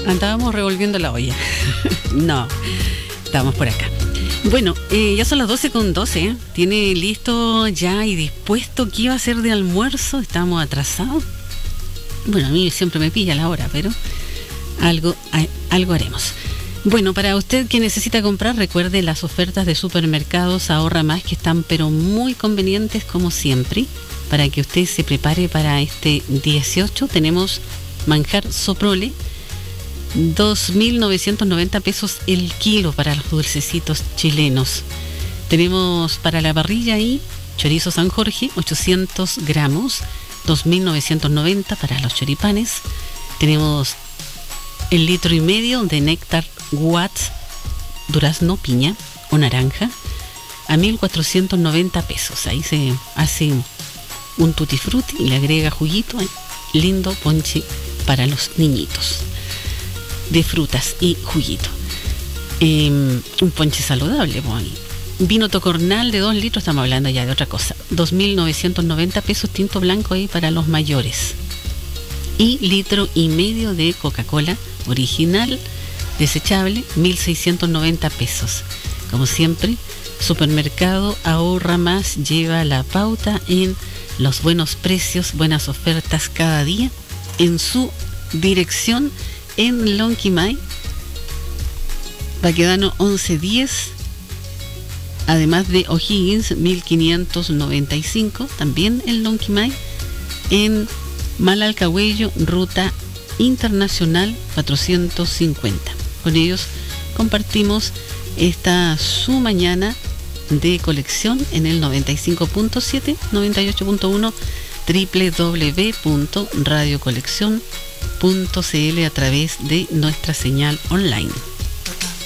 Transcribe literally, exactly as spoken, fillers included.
Andábamos revolviendo la olla. No, estábamos por acá. Bueno, eh, ya son las doce con doce, ¿eh? ¿Tiene listo ya y dispuesto qué iba a hacer de almuerzo? Estamos atrasados. Bueno, a mí siempre me pilla la hora, pero algo, algo haremos. Bueno, para usted que necesita comprar, recuerde las ofertas de Supermercados Ahorra Más, que están pero muy convenientes como siempre. Para que usted se prepare para este dieciocho, tenemos manjar Soprole, dos mil novecientos noventa pesos el kilo para los dulcecitos chilenos. Tenemos para la parrilla ahí chorizo San Jorge, ochocientos gramos, dos mil novecientos noventa para los choripanes. Tenemos el litro y medio de néctar Watts, durazno, piña o naranja, a mil cuatrocientos noventa pesos. Ahí se hace un tutti frutti y le agrega juguito, ¿eh? Lindo ponche para los niñitos de frutas y juguito. Eh, un ponche saludable, pues. Vino Tocornal de dos litros, estamos hablando ya de otra cosa. dos mil novecientos noventa pesos, tinto blanco ahí para los mayores. Y litro y medio de Coca-Cola original, desechable, mil seiscientos noventa pesos. Como siempre, Supermercado Ahorra Más lleva la pauta en los buenos precios, buenas ofertas cada día en su dirección en Lonquimay, Baquedano once diez, además de O'Higgins mil quinientos noventa y cinco, también en Lonquimay, en Malalcahuello, ruta internacional cuatrocientos cincuenta. Con ellos compartimos esta su mañana de colección en el noventa y cinco punto siete, noventa y ocho punto uno, doble u doble u doble u punto radio colección punto c l a través de nuestra señal online.